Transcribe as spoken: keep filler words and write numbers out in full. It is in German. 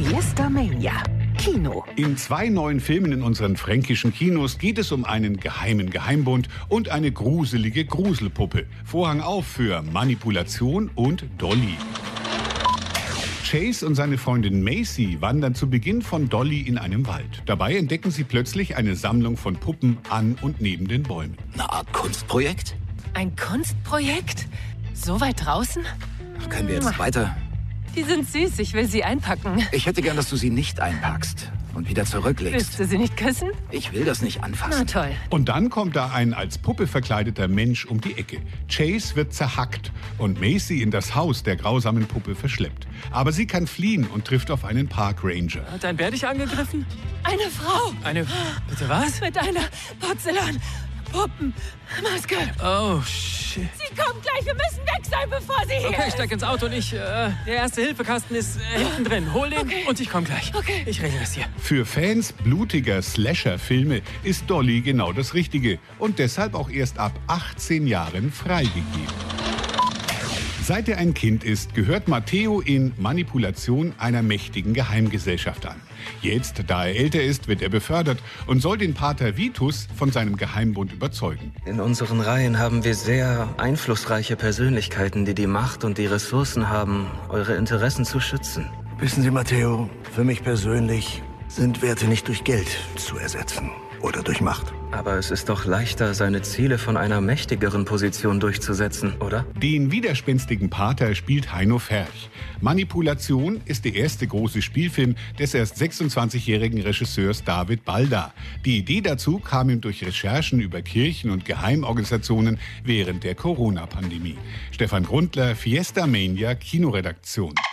Fiesta Mania. Kino. In zwei neuen Filmen in unseren fränkischen Kinos geht es um einen geheimen Geheimbund und eine gruselige Gruselpuppe. Vorhang auf für Manipulation und Dolly. Chase und seine Freundin Macy wandern zu Beginn von Dolly in einem Wald. Dabei entdecken sie plötzlich eine Sammlung von Puppen an und neben den Bäumen. Eine Art Kunstprojekt? Ein Kunstprojekt? So weit draußen? Können wir jetzt weiter? Die sind süß, ich will sie einpacken. Ich hätte gern, dass du sie nicht einpackst und wieder zurücklegst. Willst du sie nicht küssen? Ich will das nicht Na anfassen. toll. Und dann kommt da ein als Puppe verkleideter Mensch um die Ecke. Chase wird zerhackt und Macy in das Haus der grausamen Puppe verschleppt. Aber sie kann fliehen und trifft auf einen Parkranger. Hat ein Bär dich angegriffen? Eine Frau Eine... Bitte was? mit einer Porzellan-Puppenmaske. Oh, shit. Sie kommt gleich, wir müssen weg sein, bevor sie hier Okay, ist. steig ins Auto und ich... Äh, der Erste-Hilfe-Kasten ist äh, hinten drin. Hol den Okay. und ich komm gleich. Okay. Ich regle das hier. Für Fans blutiger Slasher-Filme ist Dolly genau das Richtige und deshalb auch erst ab achtzehn Jahren freigegeben. Seit er ein Kind ist, gehört Matteo in Manipulation einer mächtigen Geheimgesellschaft an. Jetzt, da er älter ist, wird er befördert und soll den Pater Vitus von seinem Geheimbund überzeugen. In unseren Reihen haben wir sehr einflussreiche Persönlichkeiten, die die Macht und die Ressourcen haben, eure Interessen zu schützen. Wissen Sie, Matteo, für mich persönlich sind Werte nicht durch Geld zu ersetzen oder durch Macht. Aber es ist doch leichter, seine Ziele von einer mächtigeren Position durchzusetzen, oder? Den widerspenstigen Pater spielt Heino Ferch. Manipulation ist der erste große Spielfilm des erst sechsundzwanzigjährigen Regisseurs David Balda. Die Idee dazu kam ihm durch Recherchen über Kirchen und Geheimorganisationen während der Corona-Pandemie. Stefan Grundler, Fiesta Mania, Kinoredaktion.